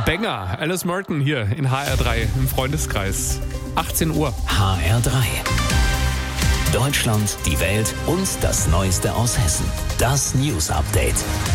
Banger. Alice Merton hier in HR3 im Freundeskreis. 18 Uhr. HR3. Deutschland, die Welt und das Neueste aus Hessen. Das News Update.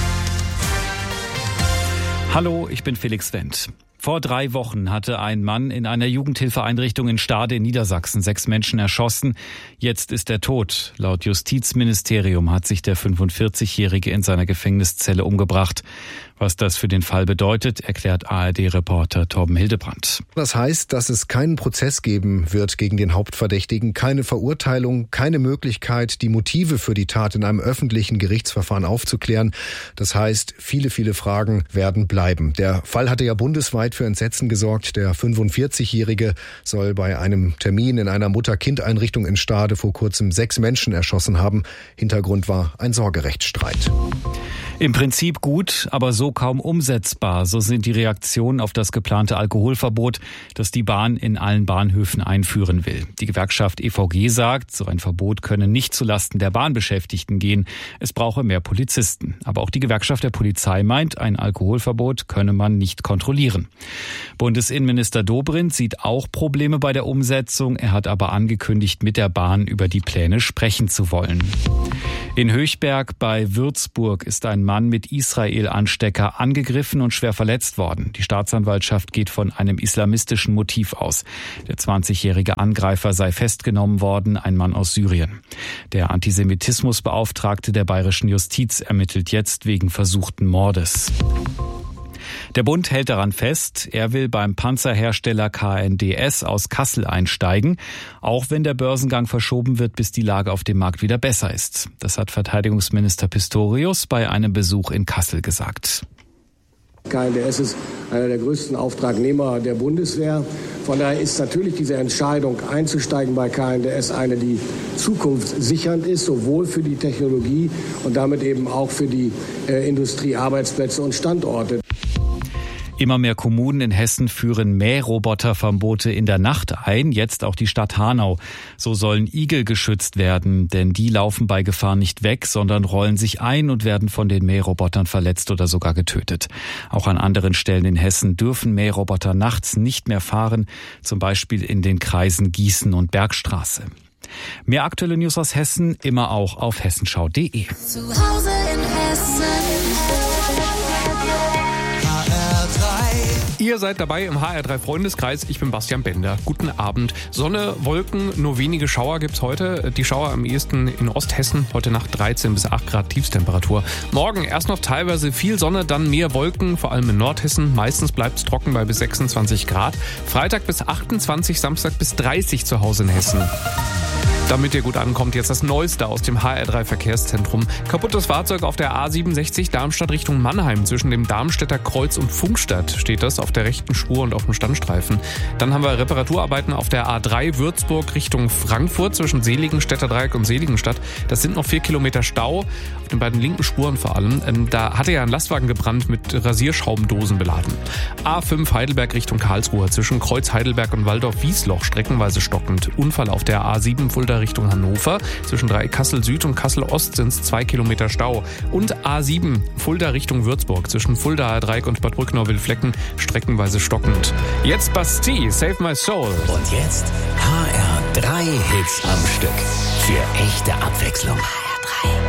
Hallo, ich bin Felix Wendt. Vor 3 Wochen hatte ein Mann in einer Jugendhilfeeinrichtung in Stade in Niedersachsen 6 Menschen erschossen. Jetzt ist er tot. Laut Justizministerium hat sich der 45-Jährige in seiner Gefängniszelle umgebracht. Was das für den Fall bedeutet, erklärt ARD-Reporter Torben Hildebrandt. Das heißt, dass es keinen Prozess geben wird gegen den Hauptverdächtigen, keine Verurteilung, keine Möglichkeit, die Motive für die Tat in einem öffentlichen Gerichtsverfahren aufzuklären. Das heißt, viele Fragen werden bleiben. Der Fall hatte ja bundesweit für Entsetzen gesorgt. Der 45-Jährige soll bei einem Termin in einer Mutter-Kind-Einrichtung in Stade vor kurzem 6 Menschen erschossen haben. Hintergrund war ein Sorgerechtsstreit. Im Prinzip gut, aber so kaum umsetzbar. So sind die Reaktionen auf das geplante Alkoholverbot, das die Bahn in allen Bahnhöfen einführen will. Die Gewerkschaft EVG sagt, so ein Verbot könne nicht zulasten der Bahnbeschäftigten gehen. Es brauche mehr Polizisten. Aber auch die Gewerkschaft der Polizei meint, ein Alkoholverbot könne man nicht kontrollieren. Bundesinnenminister Dobrindt sieht auch Probleme bei der Umsetzung. Er hat aber angekündigt, mit der Bahn über die Pläne sprechen zu wollen. In Höchberg bei Würzburg ist ein Mann mit Israel-Anstecker angegriffen und schwer verletzt worden. Die Staatsanwaltschaft geht von einem islamistischen Motiv aus. Der 20-jährige Angreifer sei festgenommen worden, ein Mann aus Syrien. Der Antisemitismusbeauftragte der bayerischen Justiz ermittelt jetzt wegen versuchten Mordes. Der Bund hält daran fest, er will beim Panzerhersteller KNDS aus Kassel einsteigen, auch wenn der Börsengang verschoben wird, bis die Lage auf dem Markt wieder besser ist. Das hat Verteidigungsminister Pistorius bei einem Besuch in Kassel gesagt. KNDS ist einer der größten Auftragnehmer der Bundeswehr. Von daher ist natürlich diese Entscheidung einzusteigen bei KNDS eine, die zukunftssichernd ist, sowohl für die Technologie und damit eben auch für die Industrie, Arbeitsplätze und Standorte. Immer mehr Kommunen in Hessen führen Mähroboterverbote in der Nacht ein, jetzt auch die Stadt Hanau. So sollen Igel geschützt werden, denn die laufen bei Gefahr nicht weg, sondern rollen sich ein und werden von den Mährobotern verletzt oder sogar getötet. Auch an anderen Stellen in Hessen dürfen Mähroboter nachts nicht mehr fahren, zum Beispiel in den Kreisen Gießen und Bergstraße. Mehr aktuelle News aus Hessen immer auch auf hessenschau.de. Zu Hause in Hessen. Ihr seid dabei im HR3 Freundeskreis. Ich bin Bastian Bender. Guten Abend. Sonne, Wolken, nur wenige Schauer gibt's heute. Die Schauer am ehesten in Osthessen. Heute Nacht 13 bis 8 Grad Tiefstemperatur. Morgen erst noch teilweise viel Sonne, dann mehr Wolken, vor allem in Nordhessen. Meistens bleibt's trocken bei bis 26 Grad. Freitag bis 28, Samstag bis 30 zu Hause in Hessen. Damit ihr gut ankommt, jetzt das Neueste aus dem HR3 Verkehrszentrum. Kaputtes Fahrzeug auf der A67 Darmstadt Richtung Mannheim. Zwischen dem Darmstädter Kreuz und Funkstadt steht das auf der rechten Spur und auf dem Standstreifen. Dann haben wir Reparaturarbeiten auf der A3 Würzburg Richtung Frankfurt zwischen Seligenstädter Dreieck und Seligenstadt. Das sind noch 4 Kilometer Stau, auf den beiden linken Spuren vor allem. Da hatte ja ein Lastwagen gebrannt mit Rasierschaumdosen beladen. A5 Heidelberg Richtung Karlsruhe zwischen Kreuz Heidelberg und Waldorf-Wiesloch streckenweise stockend. Unfall auf der A7 Fulda Richtung Hannover. Zwischen Dreieck Kassel Süd und Kassel Ost sind es 2 Kilometer Stau. Und A7 Fulda Richtung Würzburg. Zwischen Fulda Dreieck und Bad Brücknau-Wildflecken streckenweise stockend. Jetzt Bastille, Save My Soul. Und jetzt HR3 Hits am Stück. Für echte Abwechslung.